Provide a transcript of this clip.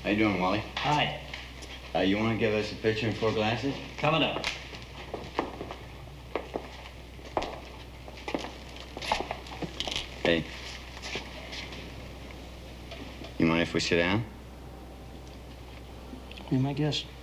How you doing, Wally? Hi. You want to give us a picture and 4 glasses? Coming up. Hey. You mind if we sit down? Be my guest.